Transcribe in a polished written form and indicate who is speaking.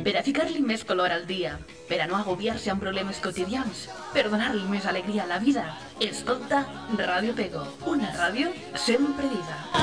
Speaker 1: per a ficar-li més color al dia, per a no agobiar-se amb problemes quotidians, per donar-li més alegria a la vida. Escolta Ràdio Pego, una ràdio sempre viva.